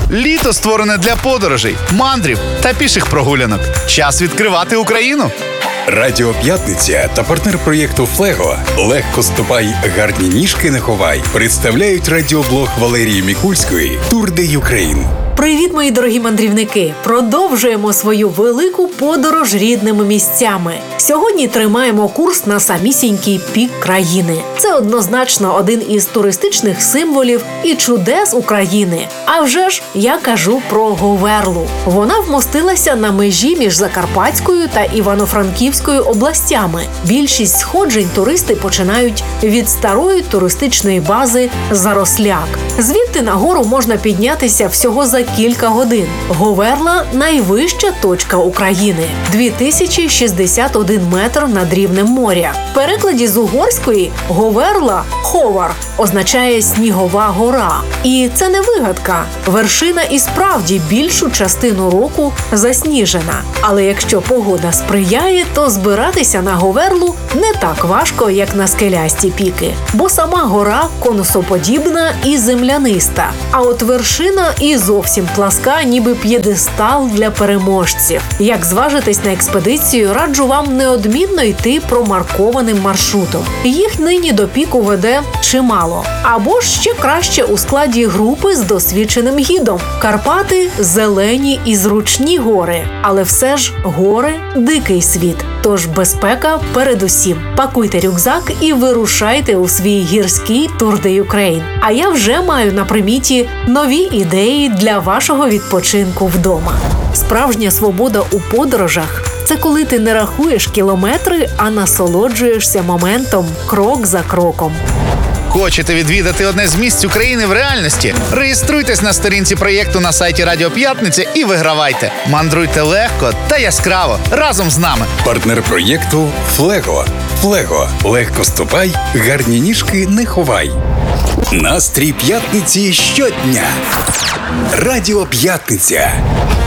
Літо створене для подорожей, мандрів та піших прогулянок. Час відкривати Україну. Радіо П'ятниця та партнер проєкту «Флего» «Легко ступай, гарні ніжки не ховай» представляють радіоблог Валерії Мікульської «Тур де Юкрейн». Привіт, мої дорогі мандрівники! Продовжуємо свою велику подорож рідними місцями. Сьогодні тримаємо курс на самісінький пік країни. Це однозначно один із туристичних символів і чудес України. А вже ж я кажу про Говерлу. Вона вмостилася на межі між Закарпатською та Івано-Франківською областями. Більшість сходжень туристи починають від старої туристичної бази Заросляк. Звідти нагору можна піднятися всього за кілька годин. Говерла – найвища точка України – 2061 метр над рівнем моря. В перекладі з угорської Говерла – «ховар» означає «снігова гора». І це не вигадка. Вершина і справді більшу частину року засніжена. Але якщо погода сприяє, то збиратися на Говерлу не так важко, як на скелясті піки. Бо сама гора конусоподібна і земляниста. А от вершина і зовсім пласка, ніби п'єдестал для переможців. Як зважитись на експедицію, раджу вам неодмінно йти промаркованим маршрутом. Їх нині до піку веде чимало. Або ж ще краще у складі групи з досвідченим гідом. Карпати – зелені і зручні гори. Але все ж гори – дикий світ. Тож безпека передусім. Пакуйте рюкзак і вирушайте у свій гірський Тур де Юкрейн. А я вже маю на приміті нові ідеї для вашого відпочинку вдома. Справжня свобода у подорожах – це коли ти не рахуєш кілометри, а насолоджуєшся моментом крок за кроком. Хочете відвідати одне з місць України в реальності? Реєструйтесь на сторінці проєкту на сайті Радіо П'ятниця і вигравайте. Мандруйте легко та яскраво разом з нами. Партнер проєкту «Флего». «Флего» – легко ступай, гарні ніжки не ховай. Настрій п'ятниці щодня. Радіо П'ятниця.